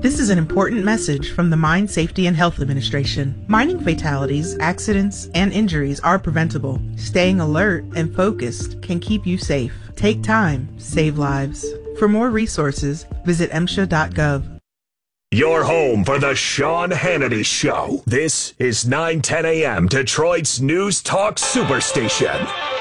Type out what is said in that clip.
This is an important message from the Mine Safety and Health Administration. Mining fatalities, accidents, and injuries are preventable. Staying alert and focused can keep you safe. Take time, save lives. For more resources, visit MSHA.gov. Your home for the Sean Hannity Show. This is 910 a.m. Detroit's News Talk Superstation.